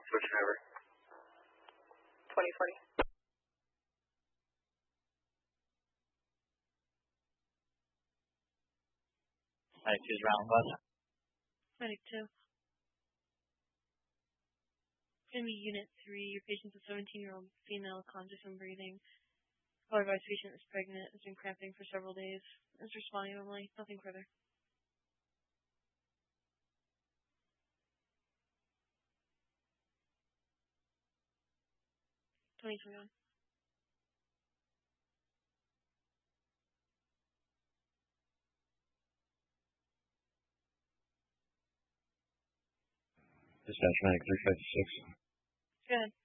switching over. 2040. Medic 2's round bus. Medic 2. Enemy Unit 3, your patient's a 17-year-old female, conscious and breathing. Our advised patient is pregnant, has been cramping for several days. Is responding normally, nothing further. 2021. Dispatch medic 356. Go ahead.